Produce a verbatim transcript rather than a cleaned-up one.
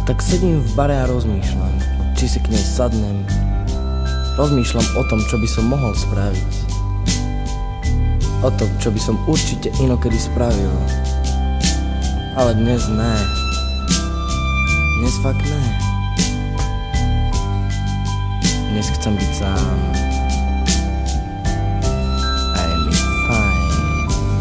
tak sedím v bare a rozmýšľam, či si k nej sadnem. Rozmýšľam o tom, čo by som mohol spraviť. O tom, čo by som určite inokedy spravil. Ale dnes ne. Dnes fakt ne. Dnes chcem byť sám.